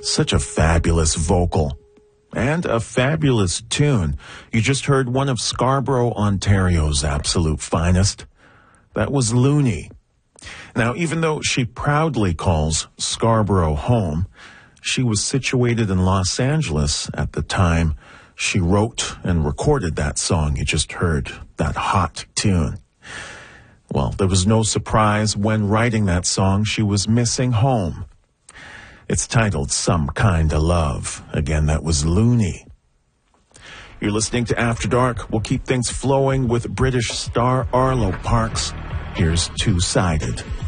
Such a fabulous vocal. And a fabulous tune. You just heard one of Scarborough, Ontario's absolute finest. That was Looney. Now, even though she proudly calls Scarborough home, she was situated in Los Angeles at the time she wrote and recorded that song you just heard, that hot tune. Well, there was no surprise when writing that song she was missing home. It's titled Some Kinda Love. Again, that was Looney. You're listening to After Dark. We'll keep things flowing with British star Arlo Parks. Here's Two-Sided.